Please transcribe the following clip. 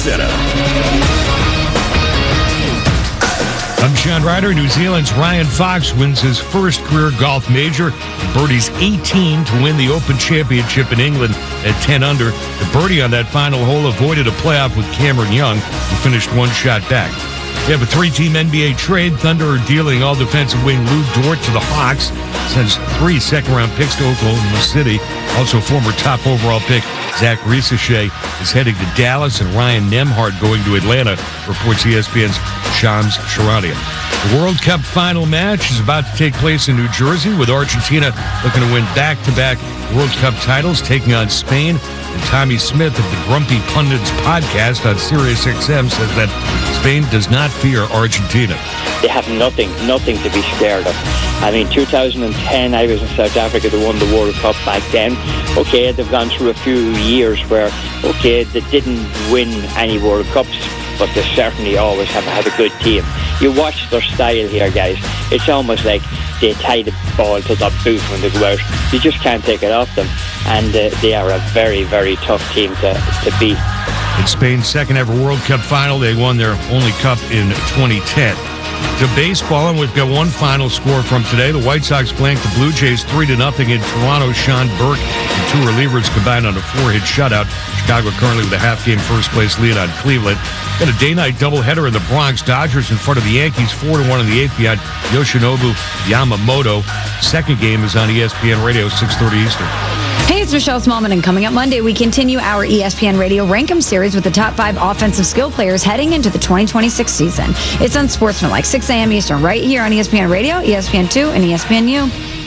setup. I'm Sean Ryder. New Zealand's Ryan Fox wins his first career golf major. Birdie's 18 to win the Open Championship in England at 10 under. The birdie on that final hole avoided a playoff with Cameron Young, who finished one shot back. We have a three-team NBA trade. Thunder are dealing all-defensive wing Lou Dort to the Hawks. Sends 3 second-round picks to Oklahoma City. Also, former top overall pick Zach Risache is heading to Dallas, and Ryan Nembhard going to Atlanta, reports ESPN's Shams Charania. The World Cup final match is about to take place in New Jersey, with Argentina looking to win back-to-back World Cup titles, taking on Spain. And Tommy Smith of the Grumpy Pundits podcast on SiriusXM says that Spain does not fear Argentina. They have nothing to be scared of. I mean, 2010, I was in South Africa. They won the World Cup back then. Okay, they've gone through a few years where, okay, they didn't win any World Cups, but they certainly always have had a good team. You watch their style here, guys. It's almost like they tie the ball to their boot when they go out. You just can't take it off them. And they are a very, very tough team to beat. In Spain's second ever World Cup final, they won their only cup in 2010. To baseball, and we've got one final score from today. The White Sox blanked the Blue Jays 3-0 in Toronto. Sean Burke and 2 relievers combined on a 4-hit shutout. Chicago currently with a half-game first-place lead on Cleveland. Got a day-night doubleheader in the Bronx. Dodgers in front of the Yankees 4-1 in the 8th beyond Yoshinobu Yamamoto. Second game is on ESPN Radio, 6:30 Eastern. Hey, it's Michelle Smallman, and coming up Monday, we continue our ESPN Radio Rankem series with the top 5 offensive skill players heading into the 2026 season. It's Unsportsmanlike, 6 a.m. Eastern, right here on ESPN Radio, ESPN2, and ESPNU.